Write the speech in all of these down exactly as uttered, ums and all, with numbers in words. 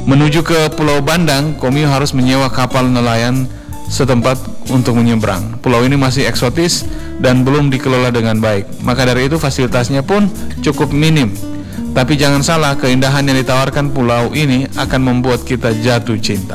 Menuju ke Pulau Bandang, Komio harus menyewa kapal nelayan setempat untuk menyeberang. Pulau ini masih eksotis dan belum dikelola dengan baik, maka dari itu fasilitasnya pun cukup minim. Tapi jangan salah, keindahan yang ditawarkan pulau ini akan membuat kita jatuh cinta.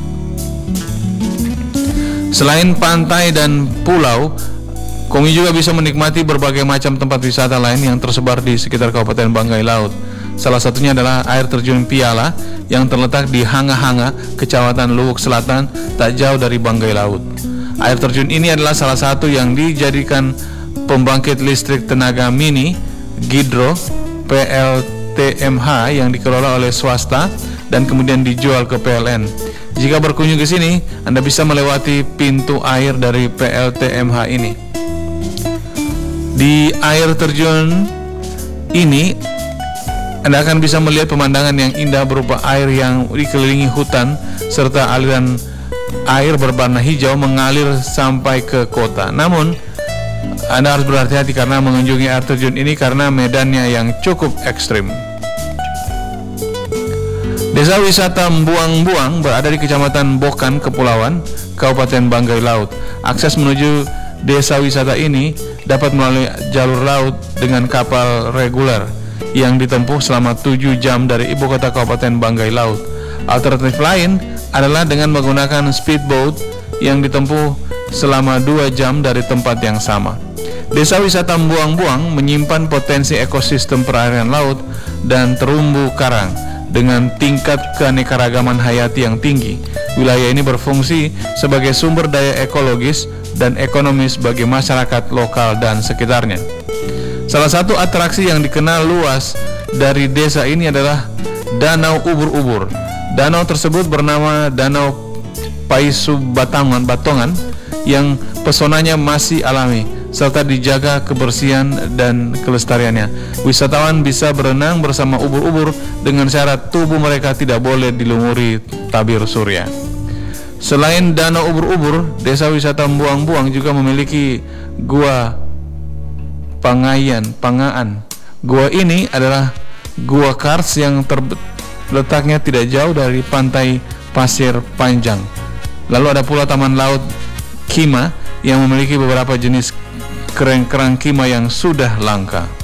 Selain pantai dan pulau, Komio juga bisa menikmati berbagai macam tempat wisata lain yang tersebar di sekitar Kabupaten Banggai Laut. Salah satunya adalah air terjun Piala yang terletak di Hanga-Hanga, Kecamatan Luwuk Selatan, tak jauh dari Banggai Laut. Air terjun ini adalah salah satu yang dijadikan pembangkit listrik tenaga mini Gidro P L T M H yang dikelola oleh swasta dan kemudian dijual ke P L N. Jika berkunjung ke sini, Anda bisa melewati pintu air dari P L T M H ini. Di air terjun ini, Anda akan bisa melihat pemandangan yang indah berupa air yang dikelilingi hutan serta aliran air berwarna hijau mengalir sampai ke kota. Namun, Anda harus berhati-hati karena mengunjungi air terjun ini karena medannya yang cukup ekstrim. Desa wisata Buang-Buang berada di Kecamatan Bokan, Kepulauan, Kabupaten Banggai Laut. Akses menuju desa wisata ini dapat melalui jalur laut dengan kapal reguler yang ditempuh selama tujuh jam dari ibu kota Kabupaten Banggai Laut. Alternatif lain adalah dengan menggunakan speedboat yang ditempuh selama dua jam dari tempat yang sama. Desa wisata Buang-Buang menyimpan potensi ekosistem perairan laut dan terumbu karang dengan tingkat keanekaragaman hayati yang tinggi. Wilayah ini berfungsi sebagai sumber daya ekologis dan ekonomis bagi masyarakat lokal dan sekitarnya. Salah satu atraksi yang dikenal luas dari desa ini adalah Danau Ubur-Ubur. Danau tersebut bernama Danau Paisu Batangan Batongan yang pesonanya masih alami serta dijaga kebersihan dan kelestariannya. Wisatawan bisa berenang bersama ubur-ubur dengan syarat tubuh mereka tidak boleh dilumuri tabir surya. Selain Danau Ubur-Ubur, desa wisata Buang-Buang juga memiliki Gua Pangayan, Pangaan. Gua ini adalah gua kars yang terletaknya tidak jauh dari pantai Pasir Panjang. Lalu ada pula Taman Laut Kima yang memiliki beberapa jenis kerang-kerang kima yang sudah langka.